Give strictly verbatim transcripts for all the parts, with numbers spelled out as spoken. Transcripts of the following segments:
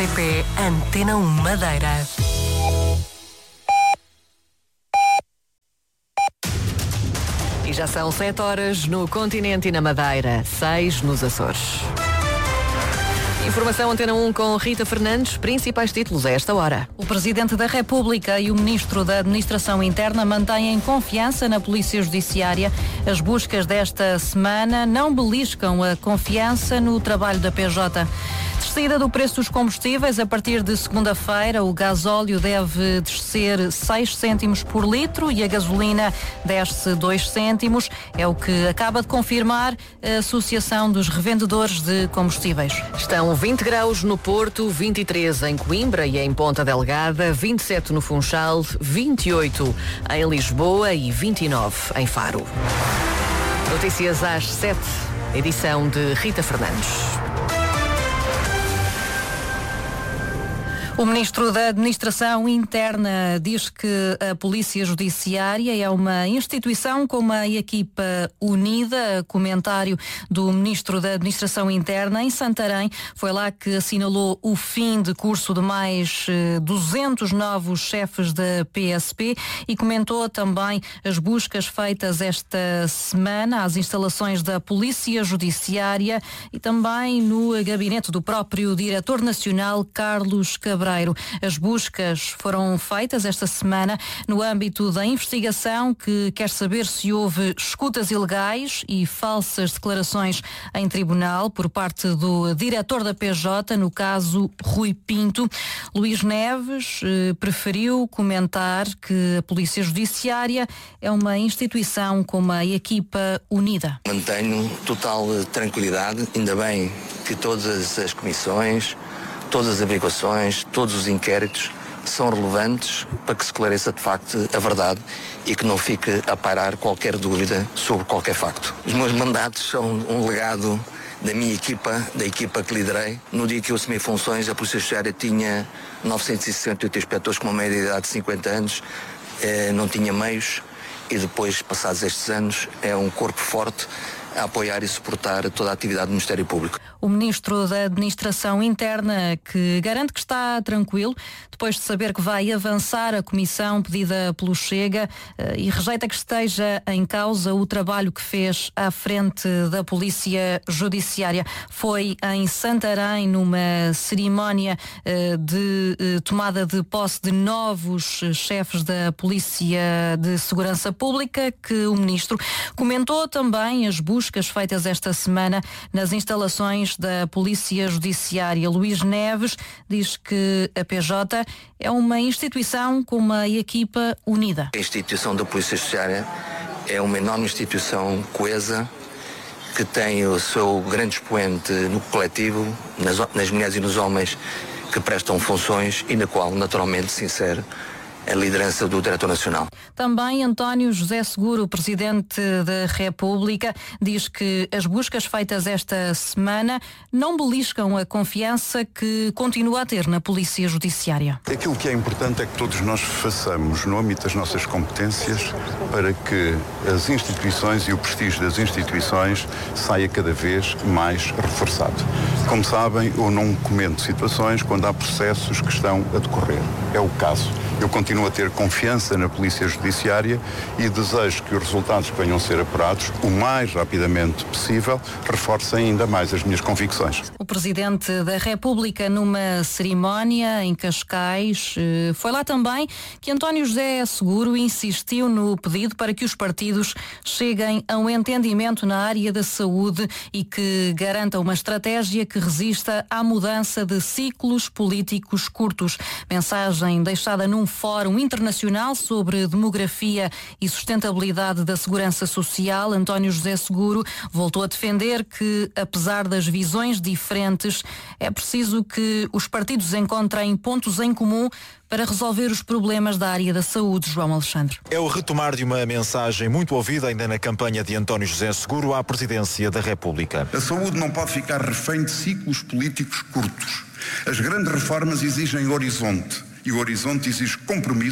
R T P Antena um Madeira. E já são sete horas no continente e na Madeira, seis nos Açores. Informação Antena um com Rita Fernandes, principais títulos a esta hora. O Presidente da República e o Ministro da Administração Interna mantêm confiança na Polícia Judiciária. As buscas desta semana não beliscam a confiança no trabalho da P J. Descida do preço dos combustíveis, a partir de segunda-feira, o gasóleo deve descer seis cêntimos por litro e a gasolina desce dois cêntimos. É o que acaba de confirmar a Associação dos Revendedores de Combustíveis. Estão vinte graus no Porto, vinte e três em Coimbra e em Ponta Delgada, vinte e sete no Funchal, vinte e oito em Lisboa e vinte e nove em Faro. Notícias às sete, edição de Rita Fernandes. O Ministro da Administração Interna diz que a Polícia Judiciária é uma instituição com uma equipa unida. Comentário do Ministro da Administração Interna em Santarém. Foi lá que assinalou o fim de curso de mais duzentos novos chefes da P S P e comentou também as buscas feitas esta semana às instalações da Polícia Judiciária e também no gabinete do próprio Diretor Nacional, Carlos Cabral. As buscas foram feitas esta semana no âmbito da investigação que quer saber se houve escutas ilegais e falsas declarações em tribunal por parte do diretor da P J, no caso Rui Pinto. Luís Neves eh, preferiu comentar que a Polícia Judiciária é uma instituição com uma equipa unida. Mantenho total tranquilidade, ainda bem que todas as comissões, todas as averiguações, todos os inquéritos são relevantes para que se esclareça de facto a verdade e que não fique a pairar qualquer dúvida sobre qualquer facto. Os meus mandatos são um legado da minha equipa, da equipa que liderei. No dia que eu assumi funções, a Polícia Judiciária tinha novecentos e sessenta e oito inspectores com uma média de idade de cinquenta anos, eh, não tinha meios e depois, passados estes anos, é um corpo forte a apoiar e suportar toda a atividade do Ministério Público. O Ministro da Administração Interna, que garante que está tranquilo, depois de saber que vai avançar a comissão pedida pelo Chega e rejeita que esteja em causa o trabalho que fez à frente da Polícia Judiciária. Foi em Santarém, numa cerimónia de tomada de posse de novos chefes da Polícia de Segurança Pública, que o Ministro comentou também as buscas feitas esta semana nas instalações da Polícia Judiciária. Luís Neves diz que a P J é uma instituição com uma equipa unida. A instituição da Polícia Judiciária é uma enorme instituição coesa que tem o seu grande expoente no coletivo, nas, nas mulheres e nos homens que prestam funções e na qual naturalmente se insere a liderança do Diretor Nacional. Também António José Seguro, Presidente da República, diz que as buscas feitas esta semana não beliscam a confiança que continua a ter na Polícia Judiciária. Aquilo que é importante é que todos nós façamos no âmbito das nossas competências para que as instituições e o prestígio das instituições saia cada vez mais reforçado. Como sabem, eu não comento situações quando há processos que estão a decorrer. É o caso. Eu continuo a ter confiança na Polícia Judiciária e desejo que os resultados que venham a ser apurados o mais rapidamente possível reforcem ainda mais as minhas convicções. O Presidente da República, numa cerimónia em Cascais, foi lá também que António José Seguro insistiu no pedido para que os partidos cheguem a um entendimento na área da saúde e que garanta uma estratégia que resista à mudança de ciclos políticos curtos. Mensagem deixada num Fórum Internacional sobre Demografia e Sustentabilidade da Segurança Social. António José Seguro voltou a defender que, apesar das visões diferentes, é preciso que os partidos encontrem pontos em comum para resolver os problemas da área da saúde. João Alexandre. É o retomar de uma mensagem muito ouvida ainda na campanha de António José Seguro à presidência da República. A saúde não pode ficar refém de ciclos políticos curtos. As grandes reformas exigem horizonte e o horizonte exige compromisso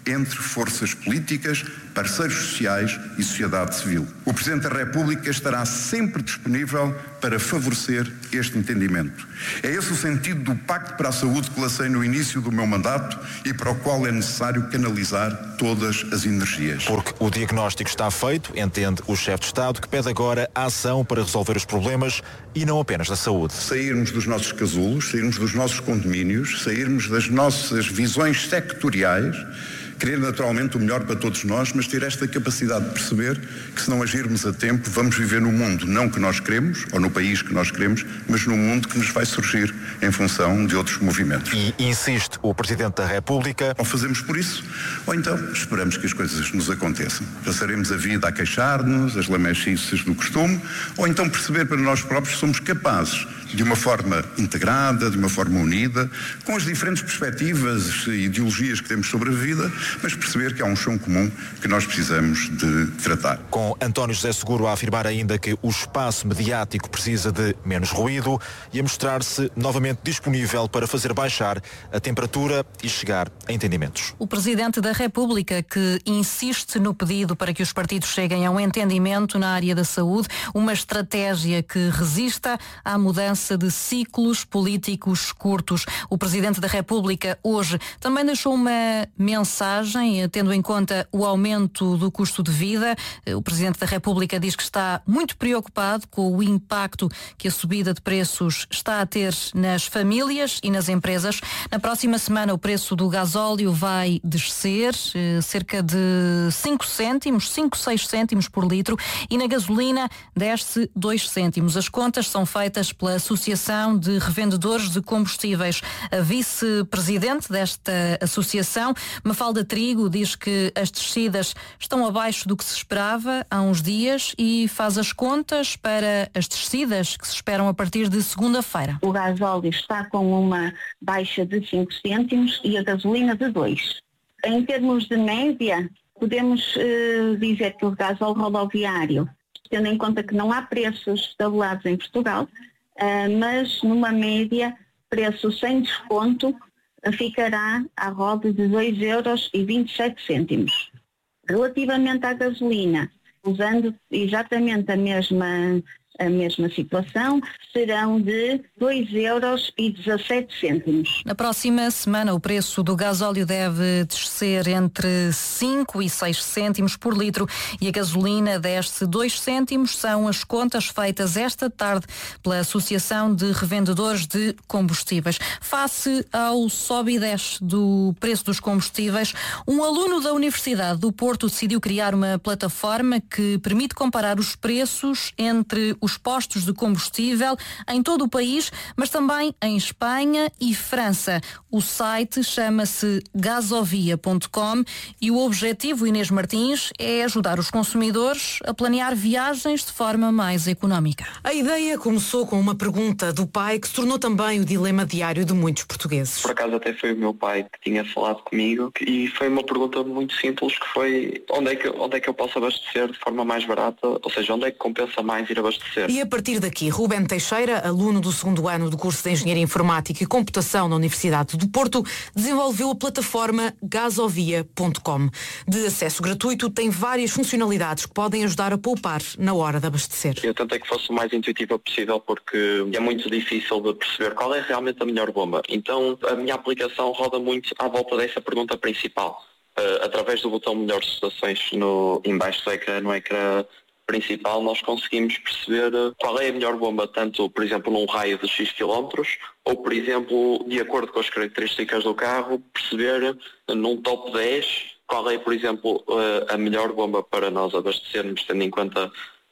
entre forças políticas, parceiros sociais e sociedade civil. O Presidente da República estará sempre disponível para favorecer este entendimento. É esse o sentido do Pacto para a Saúde que lacei no início do meu mandato e para o qual é necessário canalizar todas as energias. Porque o diagnóstico está feito, entende o chefe de Estado, que pede agora a ação para resolver os problemas e não apenas da saúde. Sairmos dos nossos casulos, sairmos dos nossos condomínios, sairmos das nossas visões sectoriais, querer naturalmente o melhor para todos nós, mas ter esta capacidade de perceber que se não agirmos a tempo, vamos viver no mundo não que nós queremos, ou no país que nós queremos, mas no mundo que nos vai surgir em função de outros movimentos. E insiste o Presidente da República. Ou fazemos por isso, ou então esperamos que as coisas nos aconteçam. Passaremos a vida a queixar-nos, as lamechices do costume, ou então perceber para nós próprios que somos capazes, de uma forma integrada, de uma forma unida, com as diferentes perspectivas e ideologias que temos sobre a vida, mas perceber que há um chão comum que nós precisamos de tratar. Com António José Seguro a afirmar ainda que o espaço mediático precisa de menos ruído e a mostrar-se novamente disponível para fazer baixar a temperatura e chegar a entendimentos. O Presidente da República que insiste no pedido para que os partidos cheguem a um entendimento na área da saúde, uma estratégia que resista à mudança de ciclos políticos curtos. O Presidente da República hoje também deixou uma mensagem, tendo em conta o aumento do custo de vida. O Presidente da República diz que está muito preocupado com o impacto que a subida de preços está a ter nas famílias e nas empresas. Na próxima semana o preço do gasóleo vai descer cerca de cinco cêntimos, cinco, seis cêntimos por litro, e na gasolina desce dois cêntimos. As contas são feitas pela Associação de Revendedores de Combustíveis. A vice-presidente desta associação, Mafalda Trigo, diz que as descidas estão abaixo do que se esperava há uns dias e faz as contas para as descidas que se esperam a partir de segunda-feira. O gasóleo está com uma baixa de cinco cêntimos e a gasolina de dois. Em termos de média, podemos uh, dizer que o gasóleo rodoviário, tendo em conta que não há preços tabulados em Portugal, Uh, mas numa média, preço sem desconto, uh, ficará à roda de dois euros e vinte e sete cêntimos. Relativamente à gasolina, usando exatamente a mesma, a mesma situação, serão de dois euros e dezassete cêntimos. Na próxima semana o preço do gasóleo deve descer entre cinco e seis cêntimos por litro e a gasolina desce dois cêntimos. São as contas feitas esta tarde pela Associação de Revendedores de Combustíveis. Face ao sobe e desce do preço dos combustíveis, um aluno da Universidade do Porto decidiu criar uma plataforma que permite comparar os preços entre os postos de combustível em todo o país, mas também em Espanha e França. O site chama-se gasovia ponto com e o objetivo, Inês Martins, é ajudar os consumidores a planear viagens de forma mais económica. A ideia começou com uma pergunta do pai que se tornou também o dilema diário de muitos portugueses. Por acaso até foi o meu pai que tinha falado comigo e foi uma pergunta muito simples, que foi onde é que, onde é que eu posso abastecer de forma mais barata, ou seja, onde é que compensa mais ir abastecer. E a partir daqui, Rubén Teixeira, aluno do segundo ano do curso de Engenharia Informática e Computação na Universidade do Porto, desenvolveu a plataforma gasovia ponto com. De acesso gratuito, tem várias funcionalidades que podem ajudar a poupar na hora de abastecer. Eu tentei que fosse o mais intuitiva possível porque é muito difícil de perceber qual é realmente a melhor bomba. Então a minha aplicação roda muito à volta dessa pergunta principal. Uh, através do botão Melhores Estações no, embaixo do ecrã, no ecrã principal, nós conseguimos perceber qual é a melhor bomba, tanto, por exemplo, num raio de X quilómetros, ou, por exemplo, de acordo com as características do carro, perceber num top dez qual é, por exemplo, a melhor bomba para nós abastecermos, tendo em conta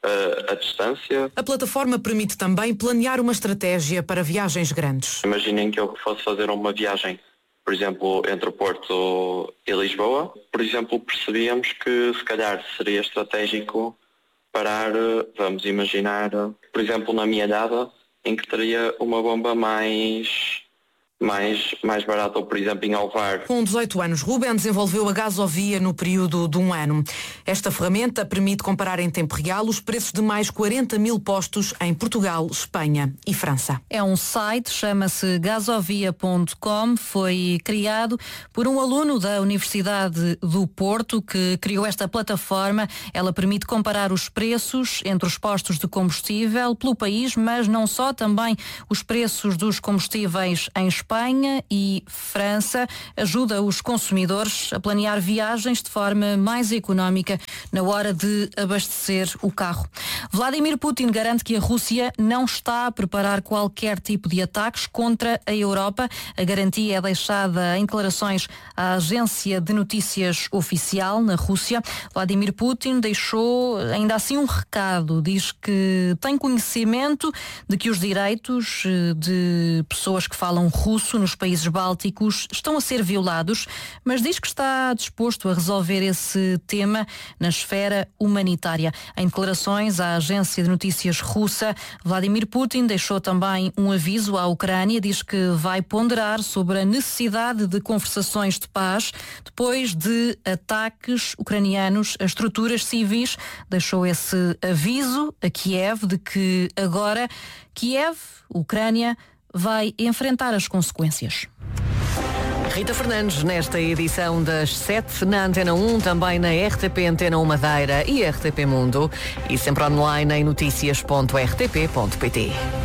a distância. A plataforma permite também planear uma estratégia para viagens grandes. Imaginem que eu fosse fazer uma viagem, por exemplo, entre o Porto e Lisboa. Por exemplo, percebíamos que, se calhar, seria estratégico parar, vamos imaginar, por exemplo, na Mielhada, em que teria uma bomba mais, mais, mais barato, ou por exemplo em Alvar. Com dezoito anos, Ruben desenvolveu a Gasovia no período de um ano. Esta ferramenta permite comparar em tempo real os preços de mais quarenta mil postos em Portugal, Espanha e França. É um site, chama-se gasovia ponto com, foi criado por um aluno da Universidade do Porto que criou esta plataforma. Ela permite comparar os preços entre os postos de combustível pelo país, mas não só, também os preços dos combustíveis em Espanha e França. Ajuda os consumidores a planear viagens de forma mais económica na hora de abastecer o carro. Vladimir Putin garante que a Rússia não está a preparar qualquer tipo de ataques contra a Europa. A garantia é deixada em declarações à agência de notícias oficial na Rússia. Vladimir Putin deixou ainda assim um recado. Diz que tem conhecimento de que os direitos de pessoas que falam russo nos países bálticos estão a ser violados, mas diz que está disposto a resolver esse tema na esfera humanitária. Em declarações à agência de notícias russa, Vladimir Putin deixou também um aviso à Ucrânia. Diz que vai ponderar sobre a necessidade de conversações de paz depois de ataques ucranianos a estruturas civis. Deixou esse aviso a Kiev de que agora Kiev, Ucrânia, vai enfrentar as consequências. Rita Fernandes, nesta edição das sete, na Antena um, também na R T P Antena um Madeira e R T P Mundo, e sempre online em notícias ponto r t p ponto p t.